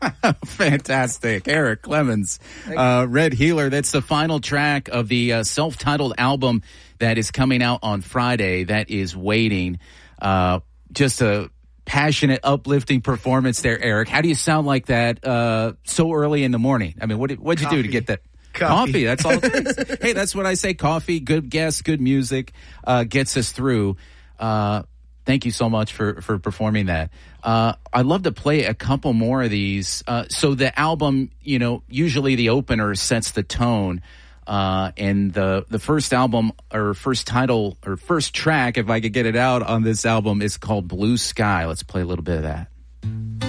Fantastic. Eric Clemens, Red Healer. That's the final track of the self-titled album that is coming out on Friday. That is Waiting. Just a passionate, uplifting performance there, Eric. How do you sound like that so early in the morning? I mean, what'd you do to get that? Coffee. That's all it takes. Hey, that's what I say. Coffee, good guests, good music gets us through. Thank you so much for performing that. I'd love to play a couple more of these. So the album, usually the opener sets the tone. And the first album or first title or first track, if I could get it out on this album, is called Blue Sky. Let's play a little bit of that.